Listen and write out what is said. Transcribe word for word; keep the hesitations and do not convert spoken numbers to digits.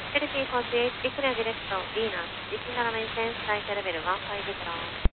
L P forty-eight, declare direction Venus, reaching a maintenance flight level one five zero.